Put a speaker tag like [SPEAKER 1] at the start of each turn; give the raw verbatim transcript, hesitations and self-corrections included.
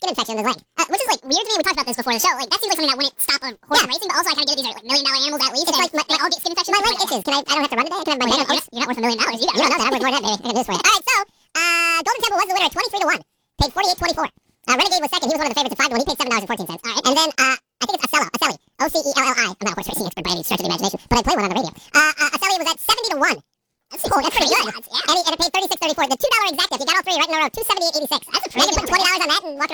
[SPEAKER 1] skin infection in his leg. Uh, which is like weird to me. We talked about this before the show. Like that seems like something that wouldn't stop a horse
[SPEAKER 2] Yeah.
[SPEAKER 1] from racing, but also I kind of get it. These are like million dollar animals at least.
[SPEAKER 2] It's
[SPEAKER 1] and
[SPEAKER 2] like my-
[SPEAKER 1] they all get skin infections.
[SPEAKER 2] My leg itches. Can I? I don't have to run today. I can have my
[SPEAKER 1] Well,
[SPEAKER 2] leg.
[SPEAKER 1] you're, not, you're not worth a million dollars. You got
[SPEAKER 2] You don't know that. I'm worth more than that, baby. I can do this for you. All right, so uh, Golden Temple was the winner at twenty-three to one. Paid forty-eight twenty-four. Uh, Renegade was second. He was one of the favorites at five to one. He paid seven dollars and fourteen cents. All right, and then uh, I think it's Ocello. Ocelli. O C E L L I. I'm not a horse racing expert by any stretch of the imagination, but I play one on the radio. Uh, uh Ocelli was at seventy to one. That's, oh, that's pretty good.
[SPEAKER 1] Odds, yeah.
[SPEAKER 2] And, he, and it paid thirty-six thirty-four. The two dollar exacta. If you got all three right in a row, two seventy-eight eighty-six.
[SPEAKER 1] That's a
[SPEAKER 2] Now
[SPEAKER 1] pretty
[SPEAKER 2] you
[SPEAKER 1] good
[SPEAKER 2] put twenty dollars on that and walk